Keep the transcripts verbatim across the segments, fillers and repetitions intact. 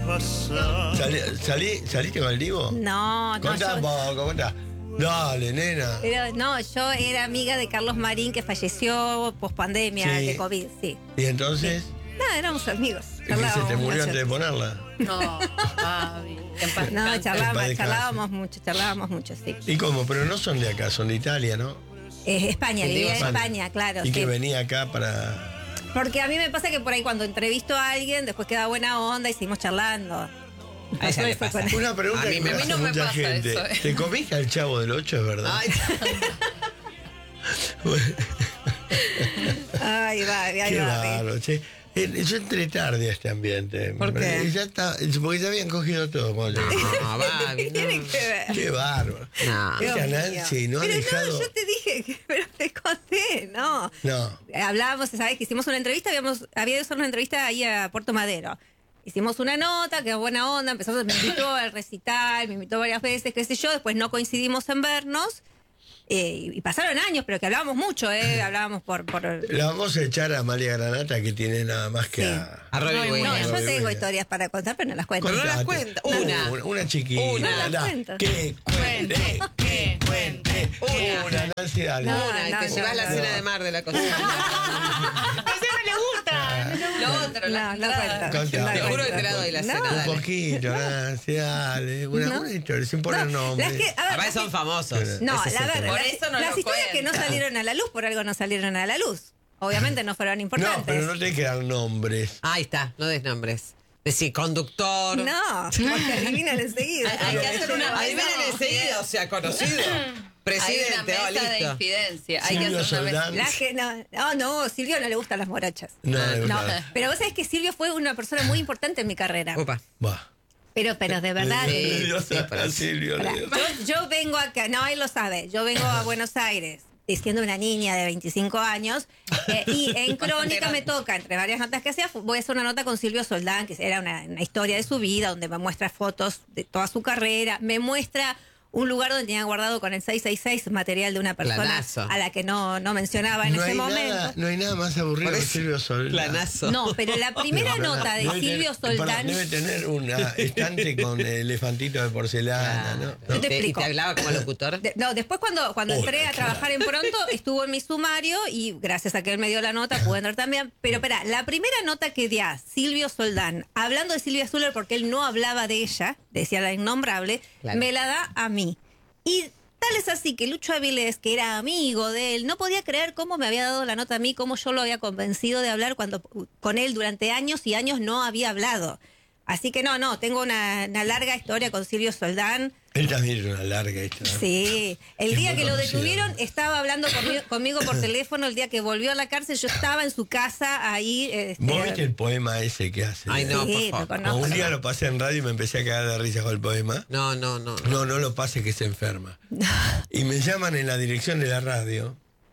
pasar. ¿Salí, salí, ¿Saliste con el Divo? No, no. Contá un Yo, poco, contá. Dale, nena. pero no, yo era amiga de Carlos Marín, que falleció pospandemia Sí. de COVID, sí. ¿Y entonces? No, éramos amigos. ¿Y que se te Charlábamos murió mucho. antes de ponerla? No, Fabi. que en paz No, descanse. En paz charlábamos, descanse. charlábamos mucho, charlábamos mucho, sí. ¿Y cómo? Pero no son de acá, son de Italia, ¿no? Eh, España, El vivía en España. España, claro. Y sí. que venía acá para... Porque a mí me pasa que por ahí cuando entrevisto a alguien, después queda buena onda y seguimos charlando. A ella le Pasó eso pasa. con- Una pregunta A mí que me- me a mí hace no me mucha pasa gente. eso, eh. ¿Te comiste al Chavo del Ocho, es verdad? Ay, Ay, va, ahí Qué va. bárbaro, che. Eh, Yo entré tarde a este ambiente. ¿Por Me- qué? y ya está, porque ya habían cogido todo. cuando yo- no, Babi, ¿Qué tiene no. que ver? Qué bárbaro. No. Esa Dios Nancy mío. no ha Pero dejado... no, yo te dije, que, pero te conté, no. No. Hablábamos, ¿sabes? Que hicimos una entrevista, habíamos, había ido a hacer una entrevista ahí a Puerto Madero. Hicimos una nota, quedó buena onda, empezamos, me invitó al recital, me invitó varias veces, qué sé yo, después no coincidimos en vernos. Eh, y pasaron años, pero que hablábamos mucho, ¿eh? Hablábamos por... por... La vamos a echar a Amalia Granata, que tiene nada más que Sí. a... A Robbie No, Williams. no, yo Robbie tengo Williams. historias para contar, pero no las cuento. Pero no las Contate. cuenta. Una. Una, una chiquita. Una. No las Da, cuento. Que cuente, que cuente. Una. Una, Nancy, dale. No, Una, y no, te no, llevas la no. cena de mar de la cocina. Lo otro, la No, no cuento. Contá. No Te juro que cuento. te la doy la No. cena, Un dale. poquito, Nancy, dale. Una, No. una historia, sin poner No, nombre. las que- a ver, Además las son que- famosos. No, Ese es la el verdad, tema. Por las, eso no las lo historias que no cuenta. salieron a la luz, por algo no salieron a la luz. Obviamente no fueron No, importantes. pero no te quedan nombres. Ahí está, no des nombres. Decir, conductor. No, porque adivinan enseguida. Hay que hacer una Ahí vienen enseguida, o sea, conocido. Hay Presidente, una oh, mesa de listo. infidencia. Hay que Silvio hacer una mesa. Soldán. La que no, no, no, Silvio no le gustan las morachas. No, Ah, de No, verdad. pero vos sabés que Silvio fue una persona muy importante en mi carrera. Opa. Va. Pero, pero de verdad. Sí, Le dio sí, a pero- Silvio, le Pará, dio. yo, yo vengo acá, no, él lo sabe, yo vengo a Buenos Aires siendo una niña de veinticinco años eh, y en Crónica me toca, entre varias notas que hacía, fu- voy a hacer una nota con Silvio Soldán, que era una, una historia de su vida, donde me muestra fotos de toda su carrera, me muestra un lugar donde tenía guardado con el seiscientos sesenta y seis material de una persona Planazo. a la que no, no mencionaba en No ese hay, momento. nada, no hay nada más aburrido Por que eso, Silvio Soldán. Planazo. No, pero la primera Pero, nota de debe Silvio tener- pará, Soldán... debe tener una estante con elefantito de porcelana, ¿no? Claro. Yo ¿Y te te- ¿Y explico. te hablaba como locutor? De- no, después cuando, cuando Hola, entré a claro. trabajar en Pronto, estuvo en mi sumario y gracias a que él me dio la nota pude entrar también. Pero espera, la primera nota que di a Silvio Soldán, hablando de Silvia Zuller porque él no hablaba de ella, decía la innombrable, Claro. me la da a mí. Y tal es así que Lucho Avilés, que era amigo de él, no podía creer cómo me había dado la nota a mí, cómo yo lo había convencido de hablar cuando con él durante años y años no había hablado. Así que no, no, tengo una, una larga historia con Silvio Soldán. Él también es una larga historia. Sí, el Es día muy que lo conocido. detuvieron estaba hablando conmigo, conmigo por teléfono, el día que volvió a la cárcel yo estaba en su casa ahí. este, ¿Vos viste el poema ese que hace? Ay, no, Sí, por lo favor. conozco. No, un día lo pasé en radio y me empecé a cagar de risa con el poema. No, no, no. No, no lo pase que se enferma. Y me llaman en la dirección de la radio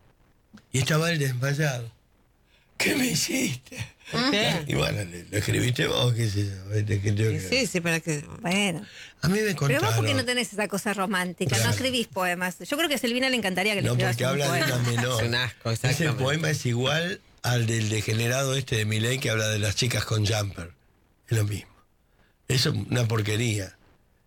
y estaba él desmayado. ¿Qué me hiciste? ¿Por qué? Y bueno, le- lo escribiste vos, qué sé yo. ¿viste? Que tengo que- Sí, sí, para que. Bueno, A mí me pero contaron. vos porque no tenés esa cosa romántica, no Claro. escribís poemas. Yo creo que a Silvina le encantaría que le No, escribas porque un habla de poema. una menor. Es un asco, Ese exactamente. poema es igual al del degenerado este de Milei que habla de las chicas con jumper. Es lo mismo. Eso es una porquería.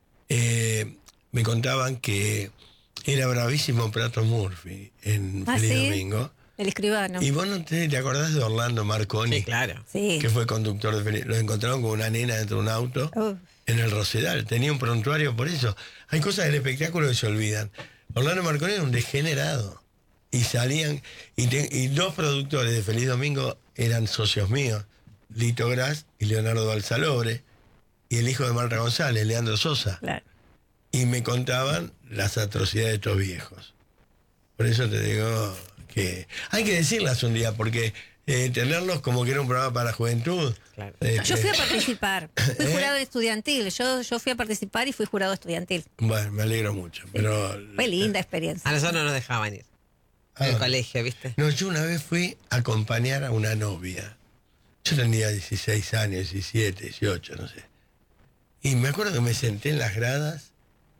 Eh, me contaban que era bravísimo Prato Murphy en Ah, Feliz ¿sí? Domingo. El escribano. Y vos no te, te acordás de Orlando Marconi, Sí, claro. Sí. que fue conductor de Feliz. Lo encontraron con una nena dentro de un auto Uf. en el Rosedal. Tenía un prontuario por eso. Hay cosas del espectáculo que se olvidan. Orlando Marconi era un degenerado. Y salían, y, te- y dos productores de Feliz Domingo eran socios míos, Lito Gras y Leonardo Balsalobre, y el hijo de Marta González, Leandro Sosa. Claro. Y me contaban las atrocidades de estos viejos. Por eso te digo que hay que decirlas un día, porque eh, tenerlos como que era un programa para la juventud. Claro. eh, Yo fui a eh, participar, fui ¿Eh? jurado estudiantil, yo, yo fui a participar y fui jurado estudiantil. Bueno, me alegro mucho. Pero, Fue linda experiencia. A nosotros no nos dejaban ir. Ah. En el colegio, ¿viste? No, yo una vez fui a acompañar a una novia. Yo tenía dieciséis años, diecisiete, dieciocho, no sé. Y me acuerdo que me senté en las gradas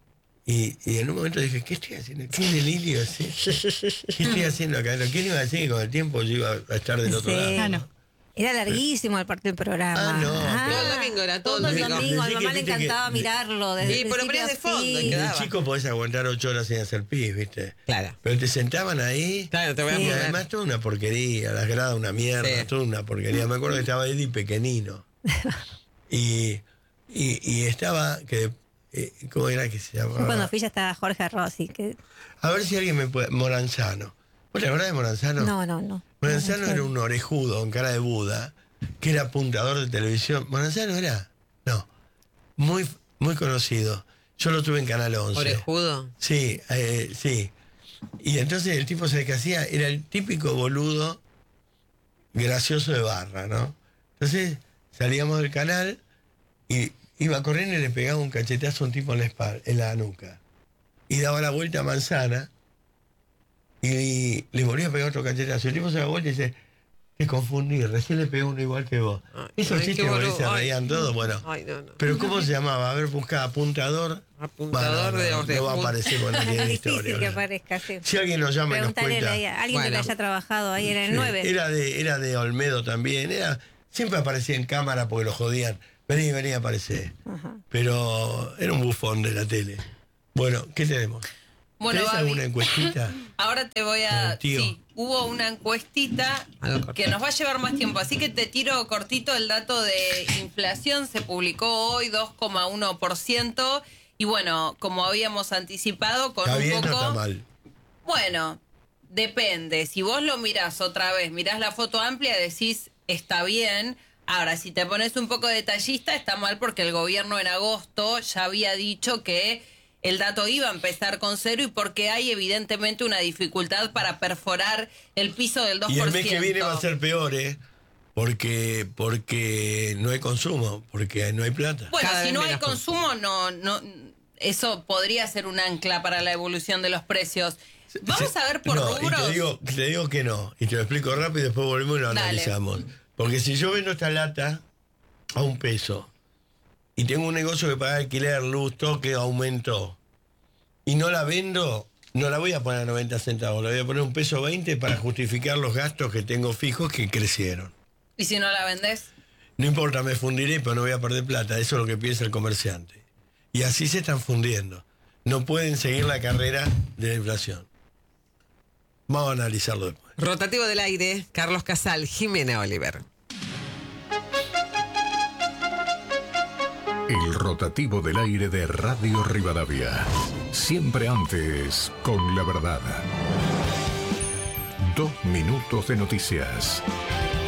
y, y en un momento dije, ¿qué estoy haciendo? ¿Qué delirio es ese? ¿Qué estoy haciendo acá? ¿Quién iba a decir que con el tiempo yo iba a estar del otro Sí. lado? Ah, no. Era larguísimo el parte del programa. Ah, no, Todo el domingo era todo, todo el domingo. domingo. A mi Decí mamá que le viste que- encantaba de- mirarlo desde Sí, el pero principio ponías de a fondo, fin. y De quedaba. chico podés aguantar ocho horas sin hacer pis, ¿viste? Claro. Pero te sentaban ahí. Claro, te voy a Sí. Y poner. además toda una porquería, las gradas una mierda, Sí. toda una porquería. Me acuerdo que estaba Eddie pequeñino. y, y, y estaba, que eh, ¿cómo era que se Yo llamaba? cuando fui ya estaba Jorge Rossi. Que... A ver si alguien me puede... Moranzano. ¿Vos te acordás de Moranzano? No, no, no. Moranzano No, era un orejudo con cara de Buda, que era apuntador de televisión. ¿Moranzano era? No. Muy, muy conocido. Yo lo tuve en Canal once. Orejudo. Sí, eh, sí. Y entonces el tipo, ¿sabes qué hacía? Era el típico boludo gracioso de barra, ¿no? Entonces salíamos del canal y iba corriendo y le pegaba un cachetazo a un tipo en la espalda, en la nuca. Y daba la vuelta a manzana y le volvía a pegar otro cachetazo. El tipo se da vuelta y dice, te confundí, recién le pegó uno igual que vos. Ay, Esos ay, chistes qué por ahí boludo. se Ay. reían todos, bueno. Ay, no, no. Pero ¿cómo se llamaba? A ver, busca apuntador. Apuntador de no, no, no va a orejudo. aparecer cuando tiene Es historia. difícil que ¿verdad? aparezca, sí. Si alguien nos llama y nos Preguntale cuenta. ahí a alguien que Bueno. haya trabajado ahí en el Sí, nueve. Era de, era de Olmedo también. Era, siempre aparecía en cámara porque lo jodían. Vení, vení, aparece. Ajá. Pero era un bufón de la tele. Bueno, ¿qué tenemos? Bueno, ¿Tenés Babi, alguna encuestita? ahora te voy Con a... el tío. Sí, hubo una encuestita Algo corto. que nos va a llevar más tiempo, así que te tiro cortito el dato de inflación. Se publicó hoy dos coma uno por ciento y bueno, como habíamos anticipado, con ¿Está un bien o poco... está mal? Bueno, depende. Si vos lo mirás otra vez, mirás la foto amplia, decís, está bien. Ahora, si te pones un poco detallista, está mal porque el gobierno en agosto ya había dicho que el dato iba a empezar con cero y porque hay evidentemente una dificultad para perforar el piso del dos Y por el ciento. mes que viene va a ser peor, ¿eh? Porque, porque no hay consumo, porque no hay plata. Bueno, Cada si vez no hay menos consumo, no, no, eso podría ser un ancla para la evolución de los precios. Vamos a ver por no, rubros. Y te digo, te digo que no. Y te lo explico rápido y después volvemos y lo Dale. analizamos. Porque si yo vendo esta lata a un peso y tengo un negocio que paga alquiler, luz, toque, aumentó, y no la vendo, no la voy a poner a noventa centavos, la voy a poner un peso veinte para justificar los gastos que tengo fijos que crecieron. ¿Y si no la vendés? No importa, me fundiré, pero no voy a perder plata. Eso es lo que piensa el comerciante. Y así se están fundiendo. No pueden seguir la carrera de la inflación. Vamos a analizarlo después. Rotativo del aire, Carlos Casal, Jimena Oliver. El rotativo del aire de Radio Rivadavia. Siempre antes, con la verdad. Dos minutos de noticias.